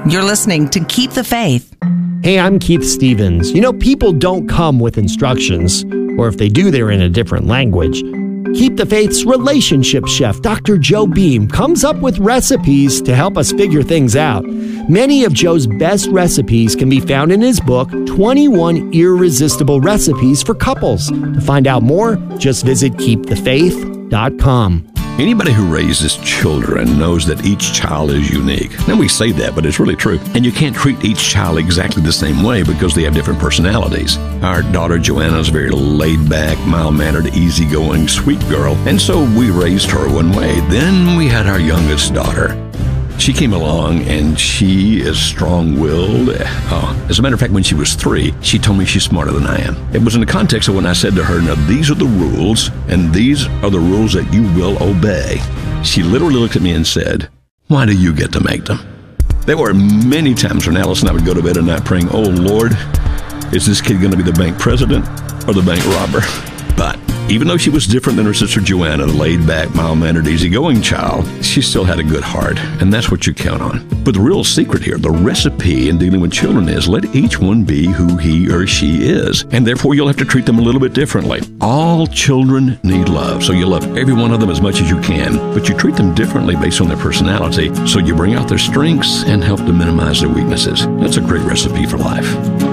You're listening to Keep the Faith. Hey, I'm Keith Stevens. You know, people don't come with instructions, or if they do, they're in a different language. Keep the Faith's relationship chef, Dr. Joe Beam, comes up with recipes to help us figure things out. Many of Joe's best recipes can be found in his book, 21 Irresistible Recipes for Couples. To find out more, just visit keepthefaith.com. Anybody who raises children knows that each child is unique. Now, we say that, but it's really true. And you can't treat each child exactly the same way because they have different personalities. Our daughter Joanna is a very laid-back, mild-mannered, easygoing, sweet girl, and so we raised her one way. Then we had our youngest daughter. She came along, and she is strong-willed. As a matter of fact, when she was 3, she told me she's smarter than I am. It was in the context of when I said to her, now, these are the rules, and these are the rules that you will obey. She literally looked at me and said, why do you get to make them? There were many times when Alice and I would go to bed at night praying, oh, Lord, is this kid going to be the bank president or the bank robber? But even though she was different than her sister Joanna, the laid-back, mild-mannered, easygoing child, she still had a good heart, and that's what you count on. But the real secret here, the recipe in dealing with children is let each one be who he or she is, and therefore you'll have to treat them a little bit differently. All children need love, so you love every one of them as much as you can, but you treat them differently based on their personality, so you bring out their strengths and help to minimize their weaknesses. That's a great recipe for life.